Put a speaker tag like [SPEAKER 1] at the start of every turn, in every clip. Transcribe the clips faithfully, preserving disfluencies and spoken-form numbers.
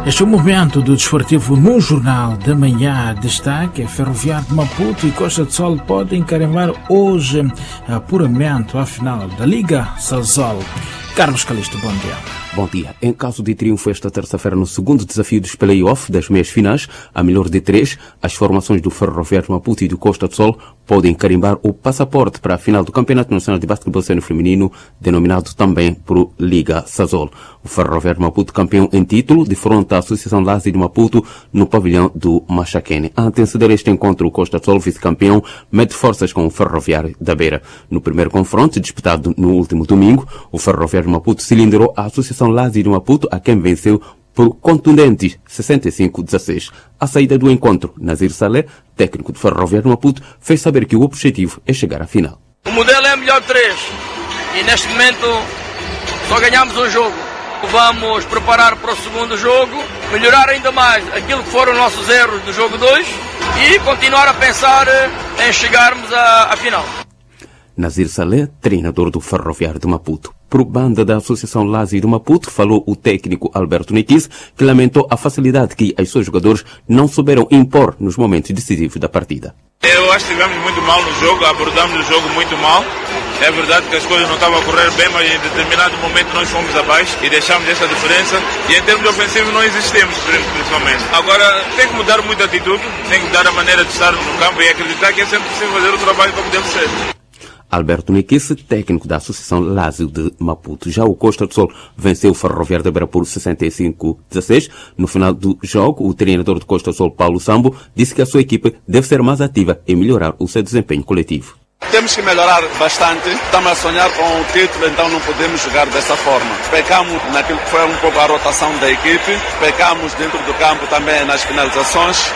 [SPEAKER 1] Este é o momento do desportivo no Jornal da Manhã. Destaque: Ferroviário de Maputo e Costa do Sol podem carimbar hoje apuramento à final da Liga Sazol. Carlos Calixto, bom dia.
[SPEAKER 2] Bom dia. Em caso de triunfo esta terça-feira no segundo desafio dos play-off das meias finais, a melhor de três, as formações do Ferroviário de Maputo e do Costa do Sol podem carimbar o passaporte para a final do Campeonato Nacional de Basquetebol Sênior Feminino, denominado também por Liga Sazol. O Ferroviário de Maputo, campeão em título, defronta a Associação Lazi de Maputo no pavilhão do Machaquene. A anteceder este encontro, o Costa do Sol, vice-campeão, mede forças com o Ferroviário da Beira. No primeiro confronto, disputado no último domingo, o Ferroviário de Maputo cilindrau a Associação Lazi de Maputo, a quem venceu por contundentes sessenta e cinco a dezasseis. À saída do encontro, Nazir Saleh, técnico do Ferroviário de Maputo, fez saber que o objetivo é chegar à final.
[SPEAKER 3] O modelo é melhor que três e neste momento só ganhamos um jogo. Vamos preparar para o segundo jogo, melhorar ainda mais aquilo que foram nossos erros do jogo dois e continuar a pensar em chegarmos à, à final.
[SPEAKER 2] Nazir Saleh, treinador do Ferroviário de Maputo. Por banda da Associação Lazi de Maputo, falou o técnico Alberto Niquis, que lamentou a facilidade que os seus jogadores não souberam impor nos momentos decisivos da partida.
[SPEAKER 4] Eu acho que estivemos muito mal no jogo, abordamos o jogo muito mal. É verdade que as coisas não estavam a correr bem, mas em determinado momento nós fomos abaixo e deixamos essa diferença. E em termos ofensivos não existimos, principalmente. Agora tem que mudar muito a atitude, tem que mudar a maneira de estar no campo e acreditar que é sempre possível fazer o trabalho como deve ser.
[SPEAKER 2] Alberto Niquis, técnico da Associação Lazi de Maputo. Já o Costa do Sol venceu o Ferroviário da Beira por sessenta e cinco a dezasseis. No final do jogo, o treinador do Costa do Sol, Paulo Sambo, disse que a sua equipe deve ser mais ativa e melhorar o seu desempenho coletivo.
[SPEAKER 5] Temos que melhorar bastante. Estamos a sonhar com o título, então não podemos jogar dessa forma. Pecamos naquilo que foi um pouco a rotação da equipe, pecamos dentro do campo também nas finalizações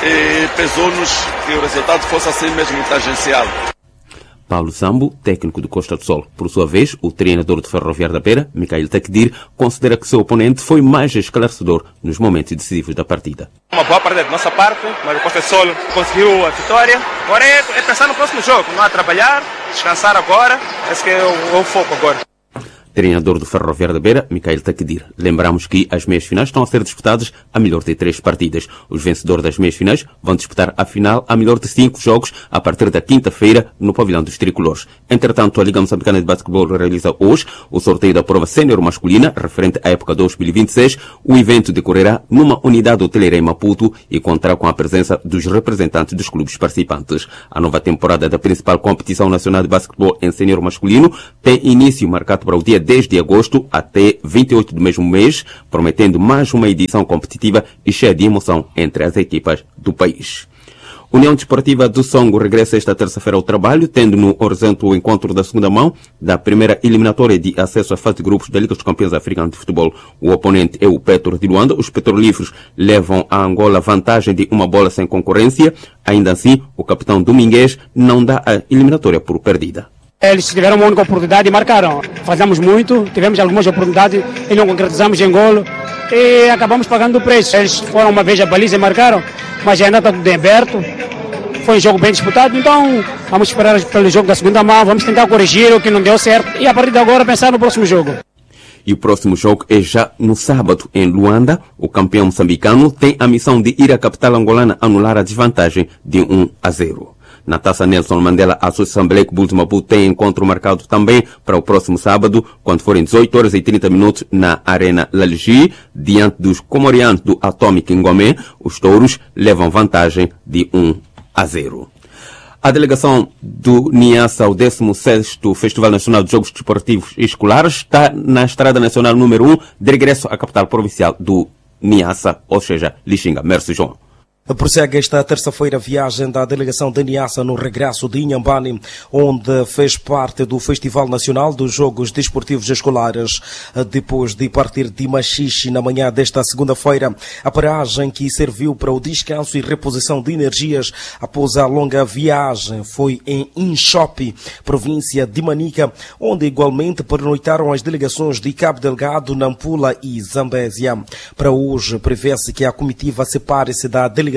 [SPEAKER 5] e pesou-nos que o resultado fosse assim mesmo tangencial.
[SPEAKER 2] Paulo Sambo, técnico do Costa do Sol. Por sua vez, o treinador do Ferroviário da Beira, Micael Takdir, considera que seu oponente foi mais esclarecedor nos momentos decisivos da partida.
[SPEAKER 6] Uma boa partida da nossa parte, mas o Costa do Sol conseguiu a vitória. Agora é, é pensar no próximo jogo, não é trabalhar, descansar agora. Esse que é o, é o foco agora.
[SPEAKER 2] Treinador do Ferroviário da Beira, Micael Takdir. Lembramos que as meias finais estão a ser disputadas a melhor de três partidas. Os vencedores das meias finais vão disputar a final a melhor de cinco jogos a partir da quinta-feira no pavilhão dos tricolores. Entretanto, a Liga Moçambicana de Basquetebol realiza hoje o sorteio da prova sénior masculina referente à época dois mil e vinte e seis. O evento decorrerá numa unidade hoteleira em Maputo e contará com a presença dos representantes dos clubes participantes. A nova temporada da principal competição nacional de basquetebol em sénior masculino tem início marcado para o dia dez de agosto até vinte e oito do mesmo mês, prometendo mais uma edição competitiva e cheia de emoção entre as equipas do país. União Desportiva do Songo regressa esta terça-feira ao trabalho, tendo no horizonte o encontro da segunda mão da primeira eliminatória de acesso à fase de grupos da Liga dos Campeões Africanos de Futebol. O oponente é o Petro de Luanda. Os petrolíferos levam a Angola vantagem de uma bola sem concorrência. Ainda assim, o capitão Domingues não dá a eliminatória por perdida.
[SPEAKER 7] Eles tiveram uma única oportunidade e marcaram. Fazemos muito, tivemos algumas oportunidades e não concretizamos em golo e acabamos pagando o preço. Eles foram uma vez a baliza e marcaram, mas ainda está tudo aberto. Foi um jogo bem disputado, então vamos esperar pelo jogo da segunda mão, vamos tentar corrigir o que não deu certo e a partir de agora pensar no próximo jogo.
[SPEAKER 2] E o próximo jogo é já no sábado, em Luanda. O campeão moçambicano tem a missão de ir à capital angolana anular a desvantagem de um a zero. Na Taça Nelson Mandela, a Associação Black Bulls Maputo tem encontro marcado também para o próximo sábado, quando forem dezoito horas e trinta minutos na Arena Laligi, diante dos comorianos do Atomic Ngomé. Os touros levam vantagem de um a zero. A delegação do Niassa, o décimo sexto Festival Nacional de Jogos Desportivos Escolares, está na Estrada Nacional número um, de regresso à capital provincial do Niassa, ou seja, Lixinga. Merci, João.
[SPEAKER 8] Prossegue esta terça-feira a viagem da delegação de Niassa no regresso de Inhambane, onde fez parte do Festival Nacional dos Jogos Desportivos Escolares. Depois de partir de Machixe na manhã desta segunda-feira, a paragem que serviu para o descanso e reposição de energias após a longa viagem foi em Inchope, província de Manica, onde igualmente pernoitaram as delegações de Cabo Delgado, Nampula e Zambésia. Para hoje, prevê-se que a comitiva separe-se da delegação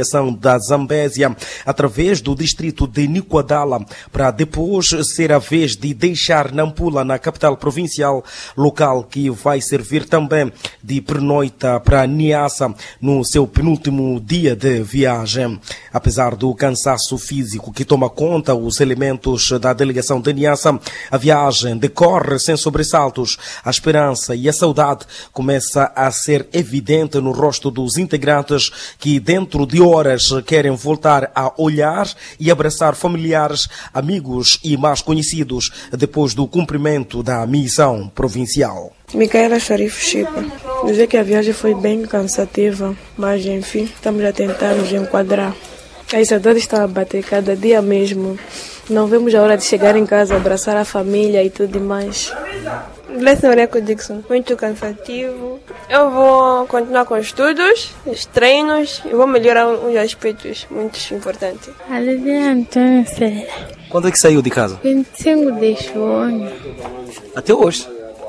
[SPEAKER 8] delegação da Zambésia através do distrito de Niquadala, para depois ser a vez de deixar Nampula, na capital provincial, local que vai servir também de pernoita para Niassa no seu penúltimo dia de viagem. Apesar do cansaço físico que toma conta os elementos da delegação de Niassa, a viagem decorre sem sobressaltos. A esperança e a saudade começa a ser evidente no rosto dos integrantes que dentro de horas querem voltar a olhar e abraçar familiares, amigos e mais conhecidos depois do cumprimento da missão provincial.
[SPEAKER 9] Micaela Sharif Chipa. Dizer que a viagem foi bem cansativa, mas enfim, estamos a tentar nos enquadrar. A saudade está a bater cada dia mesmo. Não vemos a hora de chegar em casa, abraçar a família e tudo mais. Gleison Reco Dixon. Muito cansativo. Eu vou continuar com os estudos, os treinos e vou melhorar uns aspectos muito importantes.
[SPEAKER 10] Aliviar Antônio Ferreira.
[SPEAKER 11] Quando é que saiu de casa?
[SPEAKER 10] vinte e cinco de junho.
[SPEAKER 11] Até hoje?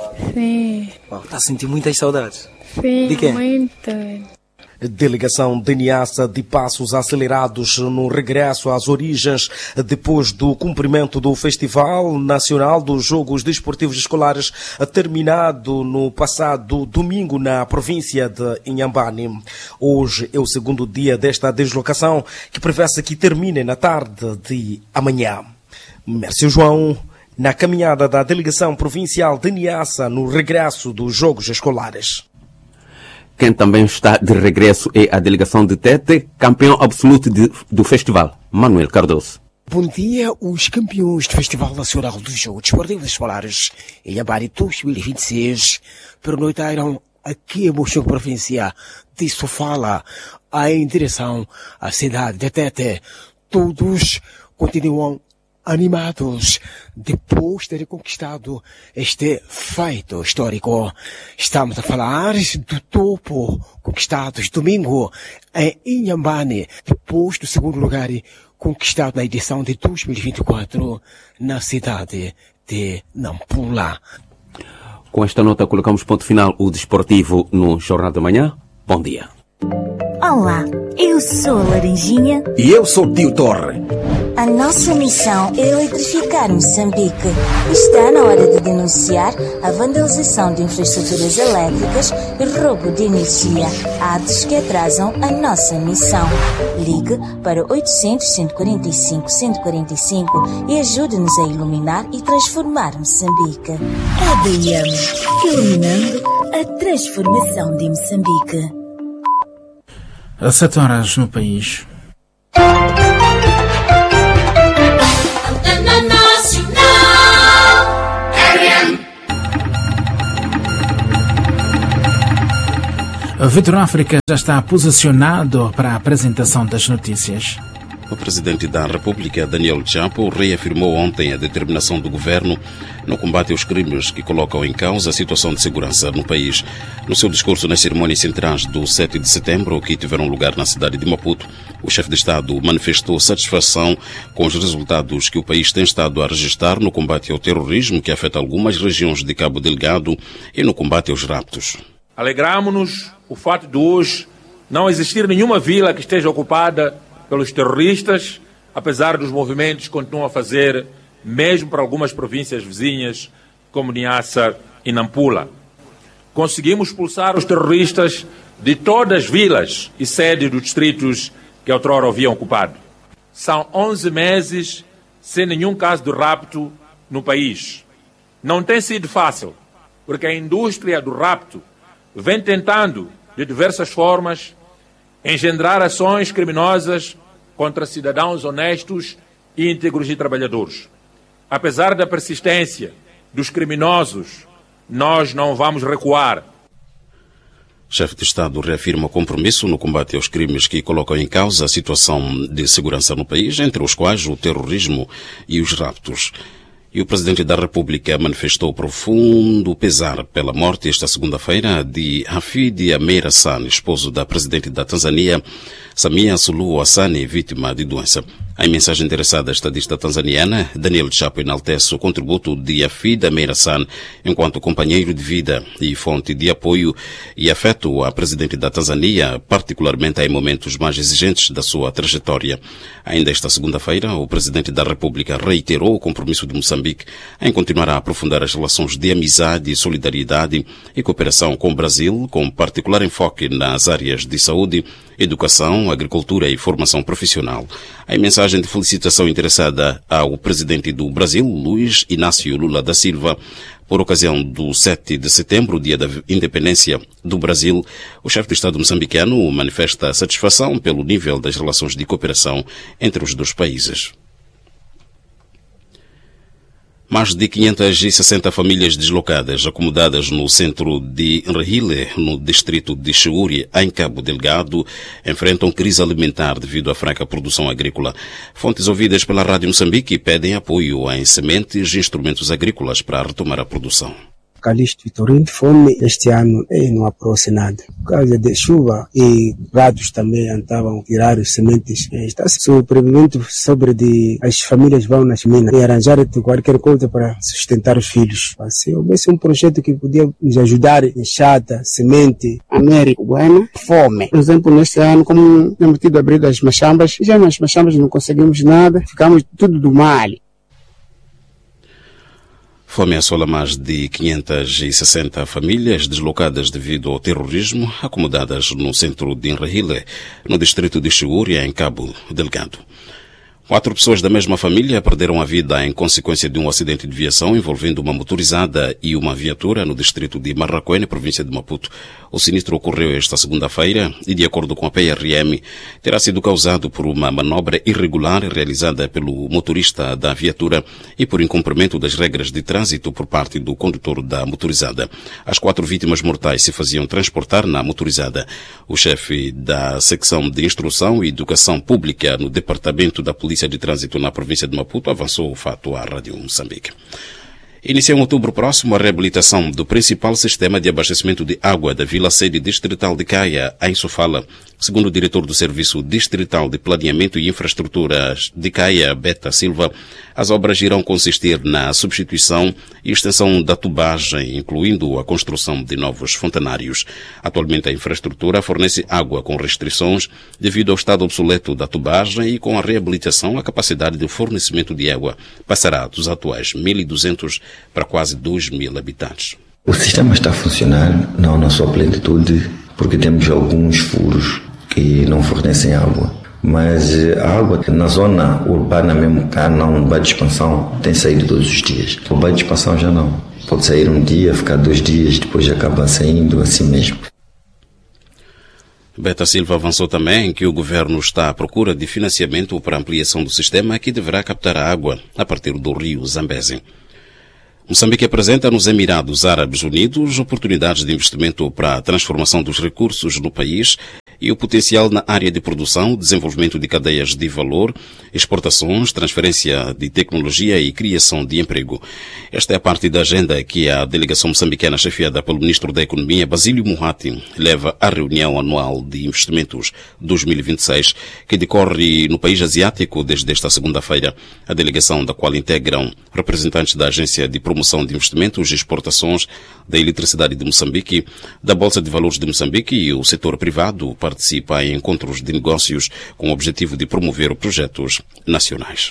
[SPEAKER 10] Sim.
[SPEAKER 11] Está a sentir muitas saudades?
[SPEAKER 10] Sim,
[SPEAKER 11] de quem?
[SPEAKER 10] muito.
[SPEAKER 8] Delegação de Niassa de passos acelerados no regresso às origens depois do cumprimento do Festival Nacional dos Jogos Desportivos Escolares terminado no passado domingo na província de Inhambane. Hoje é o segundo dia desta deslocação, que prevê-se que termine na tarde de amanhã. Mércio João, na caminhada da Delegação Provincial de Niassa no regresso dos Jogos Escolares.
[SPEAKER 2] Quem também está de regresso é a delegação de Tete, campeão absoluto de, do festival, Manuel Cardoso.
[SPEAKER 12] Bom dia, os campeões do Festival Nacional dos Jogos Desportivos Escolares em Inhambane dois mil e vinte e seis pernoitaram aqui em Mochão Província de Sofala em direção à cidade de Tete. Todos continuam animados depois de terem conquistado este feito histórico. Estamos a falar do topo conquistados domingo em Inhambane, depois do segundo lugar conquistado na edição de dois mil e vinte e quatro na cidade de Nampula.
[SPEAKER 2] Com esta nota colocamos ponto final o desportivo no Jornal da Manhã. Bom dia.
[SPEAKER 13] Olá, eu sou a Laranjinha.
[SPEAKER 14] E eu sou o Tio Torre.
[SPEAKER 13] A nossa missão é eletrificar Moçambique. Está na hora de denunciar a vandalização de infraestruturas elétricas e roubo de energia, atos que atrasam a nossa missão. Ligue para oitocentos, cento e quarenta e cinco, cento e quarenta e cinco e ajude-nos a iluminar e transformar Moçambique. A D M, iluminando a transformação de Moçambique.
[SPEAKER 1] Às sete horas no país. A Vitor África já está posicionado para a apresentação das notícias.
[SPEAKER 15] O presidente da República, Daniel Chapo, reafirmou ontem a determinação do governo no combate aos crimes que colocam em causa a situação de segurança no país. No seu discurso nas cerimônias centrais do sete de setembro, que tiveram lugar na cidade de Maputo, o chefe de Estado manifestou satisfação com os resultados que o país tem estado a registrar no combate ao terrorismo que afeta algumas regiões de Cabo Delgado e no combate aos raptos.
[SPEAKER 16] Alegramo-nos o fato de hoje não existir nenhuma vila que esteja ocupada pelos terroristas, apesar dos movimentos que continuam a fazer, mesmo para algumas províncias vizinhas, como Niassa e Nampula. Conseguimos expulsar os terroristas de todas as vilas e sedes dos distritos que outrora haviam ocupado. São onze meses sem nenhum caso de rapto no país. Não tem sido fácil, porque a indústria do rapto vem tentando, de diversas formas, engendrar ações criminosas contra cidadãos honestos, íntegros e trabalhadores. Apesar da persistência dos criminosos, nós não vamos recuar.
[SPEAKER 15] O chefe de Estado reafirma o compromisso no combate aos crimes que colocam em causa a situação de segurança no país, entre os quais o terrorismo e os raptos. E o Presidente da República manifestou profundo pesar pela morte esta segunda-feira de Hafidh Ameir Hassan, esposo da Presidente da Tanzânia, Samia Suluhu Hassan, vítima de doença. Em mensagem endereçada à estadista tanzaniana, Daniel Chapo enaltece o contributo de Afida Meirasan enquanto companheiro de vida e fonte de apoio e afeto à presidente da Tanzânia, particularmente em momentos mais exigentes da sua trajetória. Ainda esta segunda-feira, o presidente da República reiterou o compromisso de Moçambique em continuar a aprofundar as relações de amizade, solidariedade e cooperação com o Brasil, com particular enfoque nas áreas de saúde, educação, agricultura e formação profissional. Em mensagem de felicitação interessada ao presidente do Brasil, Luiz Inácio Lula da Silva, por ocasião do sete de setembro, dia da independência do Brasil, o chefe de Estado moçambicano manifesta satisfação pelo nível das relações de cooperação entre os dois países. Mais de quinhentas e sessenta famílias deslocadas, acomodadas no centro de Nrihile, no distrito de Chiuri, em Cabo Delgado, enfrentam crise alimentar devido à fraca produção agrícola. Fontes ouvidas pela Rádio Moçambique pedem apoio em sementes e instrumentos agrícolas para retomar a produção.
[SPEAKER 14] Calixto Vitorino, fome este ano e não aparece nada. Por causa de chuva e gatos também estavam a tirar as sementes. Está sobrevivendo sobre de as famílias vão nas minas e arranjar qualquer coisa para sustentar os filhos. Se houvesse um projeto que podia nos ajudar em chata, semente.
[SPEAKER 17] Américo, bueno, fome. Por exemplo, neste ano, como temos tido a abrir das machambas, já nas machambas não conseguimos nada, ficamos tudo do mal.
[SPEAKER 15] Fome assola mais de quinhentas e sessenta famílias deslocadas devido ao terrorismo, acomodadas no centro de Nrihile, no distrito de Chiuri, em Cabo Delgado. Quatro pessoas da mesma família perderam a vida em consequência de um acidente de viação envolvendo uma motorizada e uma viatura no distrito de Marraquene, província de Maputo. O sinistro ocorreu esta segunda-feira e, de acordo com a P R M, terá sido causado por uma manobra irregular realizada pelo motorista da viatura e por incumprimento das regras de trânsito por parte do condutor da motorizada. As quatro vítimas mortais se faziam transportar na motorizada. O chefe da secção de Instrução e Educação Pública no Departamento da Polícia de Trânsito na província de Maputo avançou o fato à Rádio Moçambique. Inicia em outubro próximo a reabilitação do principal sistema de abastecimento de água da Vila Sede Distrital de Caia, em Sofala. Segundo o diretor do Serviço Distrital de Planeamento e Infraestruturas de Caia, Beta Silva, as obras irão consistir na substituição e extensão da tubagem, incluindo a construção de novos fontanários. Atualmente a infraestrutura fornece água com restrições devido ao estado obsoleto da tubagem e com a reabilitação a capacidade de fornecimento de água passará dos atuais mil e duzentos para quase dois mil habitantes.
[SPEAKER 18] O sistema está a funcionar, não na sua plenitude, porque temos alguns furos que não fornecem água. Mas a água na zona urbana mesmo, cá não, o bairro de expansão tem saído todos os dias. O bairro de expansão já não. Pode sair um dia, ficar dois dias, depois acaba saindo assim mesmo.
[SPEAKER 15] Beta Silva avançou também que o governo está à procura de financiamento para a ampliação do sistema que deverá captar a água a partir do rio Zambeze. Moçambique apresenta nos Emirados Árabes Unidos oportunidades de investimento para a transformação dos recursos no país e o potencial na área de produção, desenvolvimento de cadeias de valor, exportações, transferência de tecnologia e criação de emprego. Esta é a parte da agenda que a delegação moçambicana chefiada pelo ministro da Economia, Basílio Muhati, leva à reunião anual de investimentos dois mil e vinte e seis, que decorre no país asiático desde esta segunda-feira. A delegação, da qual integram representantes da Agência de Promoção de Investimentos e Exportações, da Eletricidade de Moçambique, da Bolsa de Valores de Moçambique e o setor privado, participa em encontros de negócios com o objetivo de promover projetos nacionais.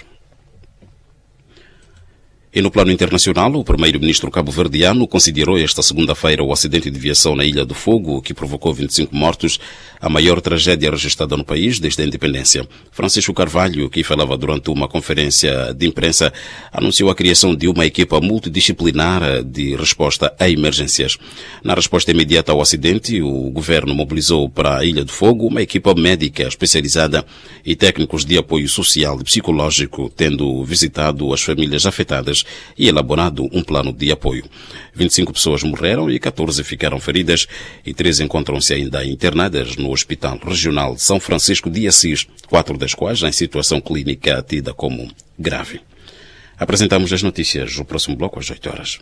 [SPEAKER 15] E no plano internacional, o primeiro-ministro cabo-verdiano considerou esta segunda-feira o acidente de viação na Ilha do Fogo, que provocou vinte e cinco mortos, a maior tragédia registrada no país desde a independência. Francisco Carvalho, que falava durante uma conferência de imprensa, anunciou a criação de uma equipa multidisciplinar de resposta a emergências. Na resposta imediata ao acidente, o governo mobilizou para a Ilha do Fogo uma equipa médica especializada e técnicos de apoio social e psicológico, tendo visitado as famílias afetadas e elaborado um plano de apoio. vinte e cinco pessoas morreram e catorze ficaram feridas e três encontram-se ainda internadas no Hospital Regional de São Francisco de Assis, quatro das quais em situação clínica tida como grave. Apresentamos as notícias no próximo bloco às oito horas.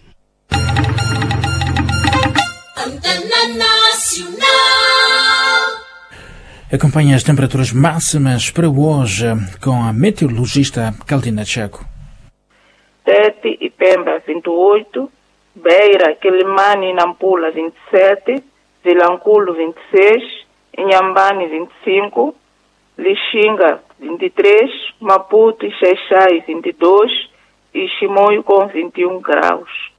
[SPEAKER 1] Acompanha as temperaturas máximas para hoje com a meteorologista Caldina Checo.
[SPEAKER 19] Tete e Pemba vinte e oito, Beira, Quilimane e Nampula vinte e sete, Vilanculo vinte e seis, Inhambane vinte e cinco, Lixinga vinte e três, Maputo e Xaixai vinte e dois e Chimoio com vinte e um graus.